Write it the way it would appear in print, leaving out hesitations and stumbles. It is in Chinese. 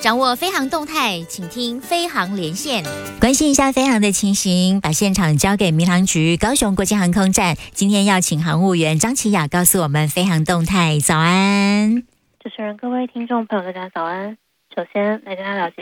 掌握飞航动态，请听飞航连线。 关心一下飞航的情形，把现场交给民航局高雄国际航空站。今天要请航务员张琪雅告诉我们飞航动态。早安， 主持人、各位听众朋友，大家早安。首先来跟大家了解